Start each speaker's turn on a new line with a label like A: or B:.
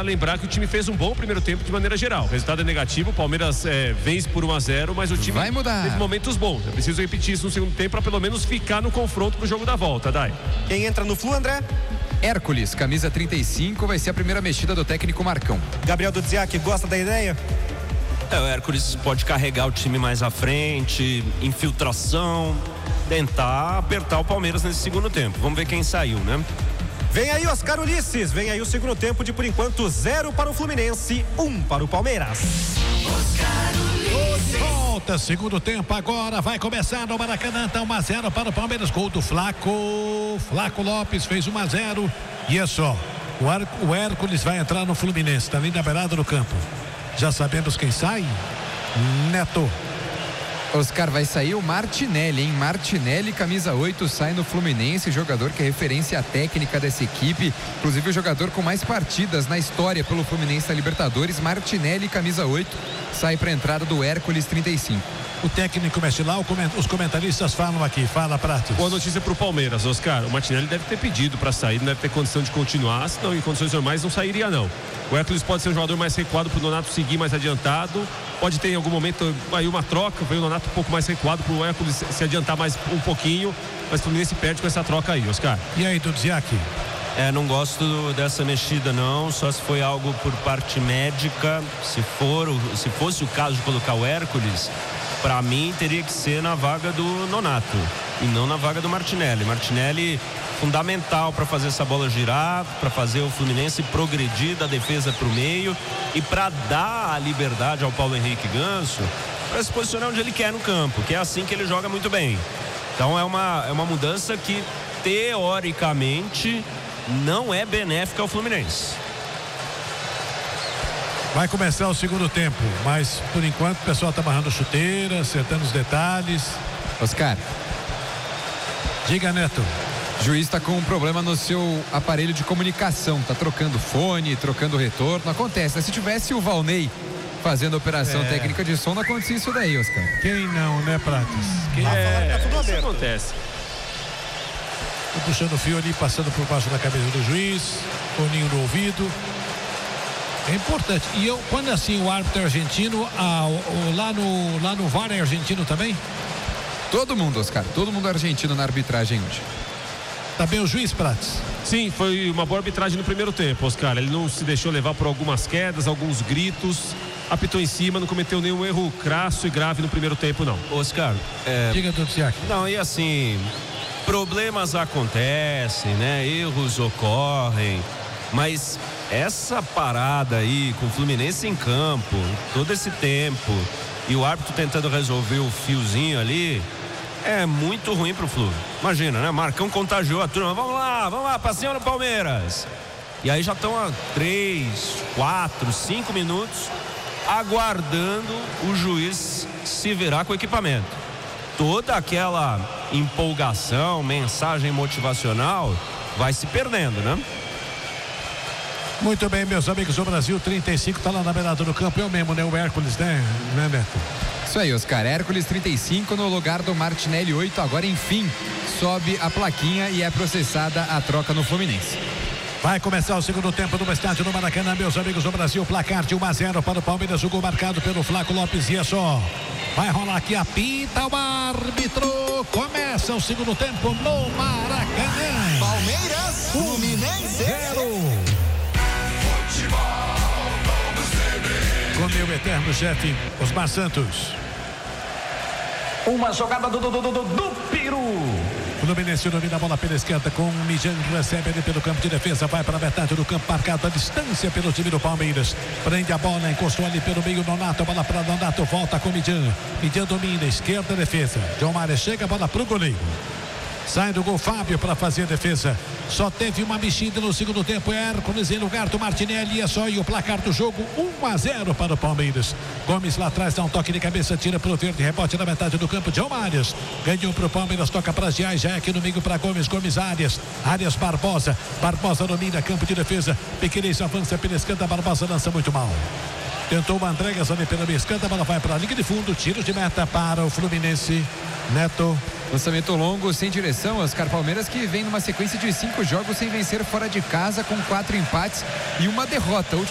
A: lembrar que o time fez um bom primeiro tempo de maneira geral. O resultado é negativo, o Palmeiras vence por 1-0, mas o time
B: vai mudar.
A: Teve momentos bons. É preciso repetir isso no segundo tempo para pelo menos ficar no confronto pro jogo da volta, Dai.
C: Quem entra no Flu, André?
B: Hércules, camisa 35, vai ser a primeira mexida do técnico Marcão.
C: Gabriel Dudziak, gosta da ideia?
D: O Hércules pode carregar o time mais à frente, infiltração, tentar apertar o Palmeiras nesse segundo tempo. Vamos ver quem saiu, né?
C: Vem aí Oscar Ulisses, vem aí o segundo tempo de, por enquanto, 0 para o Fluminense, 1 para o Palmeiras.
E: Volta, segundo tempo agora, vai começar no Maracanã, tá 1-0 para o Palmeiras, gol do Flaco Lopes fez 1-0 e é só, o Hércules vai entrar no Fluminense, tá ali na beirada do campo, já sabemos quem sai? Neto.
B: Oscar, vai sair o Martinelli, hein? Martinelli, camisa 8, sai no Fluminense, jogador que é referência técnica dessa equipe, inclusive o jogador com mais partidas na história pelo Fluminense da Libertadores. Martinelli, camisa 8, sai para a entrada do Hércules 35.
E: O técnico mexe lá, os comentaristas falam aqui, fala Pratos.
A: Boa notícia pro Palmeiras, Oscar. O Martinelli deve ter pedido para sair, não deve ter condição de continuar, senão em condições normais não sairia não. O Hércules pode ser um jogador mais recuado pro Nonato seguir mais adiantado, pode ter em algum momento aí uma troca, veio o Nonato um pouco mais recuado pro Hércules se adiantar mais um pouquinho, mas o Fluminense perde com essa troca aí, Oscar.
E: E aí, Dudziak?
D: Não gosto dessa mexida não, só se foi algo por parte médica, se fosse o caso de colocar o Hércules, para mim teria que ser na vaga do Nonato e não na vaga do Martinelli. Martinelli fundamental para fazer essa bola girar, para fazer o Fluminense progredir da defesa para o meio e para dar a liberdade ao Paulo Henrique Ganso para se posicionar onde ele quer no campo, que é assim que ele joga muito bem. Então é uma mudança que teoricamente não é benéfica ao Fluminense.
E: Vai começar o segundo tempo, mas por enquanto o pessoal está amarrando chuteira, acertando os detalhes.
B: Oscar.
E: Diga, Neto.
B: O juiz está com um problema no seu aparelho de comunicação, está trocando fone, trocando retorno, acontece, né? Se tivesse o Valnei fazendo a operação técnica de som, não acontecia isso daí, Oscar.
E: Quem não, né, Pratos?
C: Tá tudo aberto.
A: Isso acontece.
E: Tô puxando o fio ali, passando por baixo da cabeça do juiz, foninho no ouvido. É importante. E quando é assim o árbitro é argentino, lá no VAR é argentino também?
B: Todo mundo, Oscar. Todo mundo argentino na arbitragem hoje.
E: Tá bem o juiz, Prates?
A: Sim, foi uma boa arbitragem no primeiro tempo, Oscar. Ele não se deixou levar por algumas quedas, alguns gritos, apitou em cima, não cometeu nenhum erro crasso e grave no primeiro tempo, não.
D: Oscar,
E: diga, Dudziak.
D: Não, e assim, problemas acontecem, né? Erros ocorrem, mas essa parada aí com o Fluminense em campo, todo esse tempo, e o árbitro tentando resolver o fiozinho ali, é muito ruim pro Flu. Imagina, né? Marcão contagiou a turma. Vamos lá, pra cima do Palmeiras. E aí já estão há 3, 4, 5 minutos aguardando o juiz se virar com o equipamento. Toda aquela empolgação, mensagem motivacional vai se perdendo, né?
E: Muito bem, meus amigos, o Brasil 35 tá lá na beirada do campo, eu mesmo, né? O Hércules, né, Neto?
B: Isso aí, Oscar. Hércules 35 no lugar do Martinelli 8. Agora, enfim, sobe a plaquinha e é processada a troca no Fluminense.
E: Vai começar o segundo tempo no estádio do Maracanã, meus amigos do Brasil. Placar de 1-0 para o Palmeiras. O gol marcado pelo Flaco Lopes e é só. Vai rolar aqui, apita o árbitro. Começa o segundo tempo no Maracanã.
F: Palmeiras, Fluminense
E: 0. Com meu eterno chefe, Osmar Santos.
G: Uma jogada do Peru.
E: O Fluminense domina a bola pela esquerda com o Mijan, recebe ali pelo campo de defesa, vai para a metade do campo, marcado a distância pelo time do Palmeiras. Prende a bola, encostou ali pelo meio Nonato, bola para Nonato, volta com o Mijan. Mijan domina, esquerda, defesa. João Mário chega, a bola para o goleiro. Sai do gol Fábio para fazer a defesa. Só teve uma mexida no segundo tempo. Hércules em lugar do Martinelli. É só, e o placar do jogo 1-0 para o Palmeiras. Gomes lá atrás dá um toque de cabeça, tira para o verde, rebote na metade do campo. João Arias ganhou para o Palmeiras, toca para Giais, já é aqui no meio para Gomes. Arias Barbosa domina campo de defesa. Pequenez avança pela esquerda, Barbosa lança muito mal. Tentou o Andrégas ali pela meia esquerda, a bola vai para a linha de fundo, tiro de meta para o Fluminense. Neto.
B: Lançamento longo, sem direção, Oscar. Palmeiras que vem numa sequência de 5 jogos sem vencer fora de casa, com 4 empates e uma derrota.